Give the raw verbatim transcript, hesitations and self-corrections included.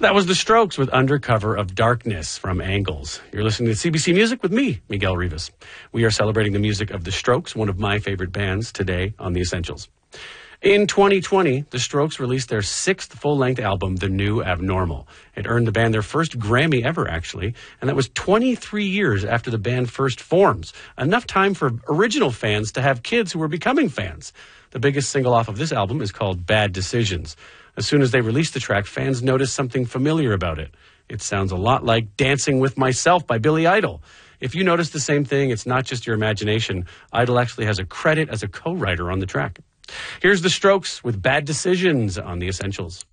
That was The Strokes with Under Cover of Darkness from Angles. You're listening to C B C Music with me, Miguel Rivas. We are celebrating the music of The Strokes, one of my favorite bands, today on The Essentials. In twenty twenty, The Strokes released their sixth full-length album, The New Abnormal. It earned the band their first Grammy ever, actually, and that was twenty-three years after the band first forms. Enough time for original fans to have kids who were becoming fans. The biggest single off of this album is called Bad Decisions. As soon as they released the track, fans noticed something familiar about it. It sounds a lot like Dancing with Myself by Billy Idol. If you notice the same thing, it's not just your imagination. Idol actually has a credit as a co-writer on the track. Here's The Strokes with Bad Decisions on The Essentials.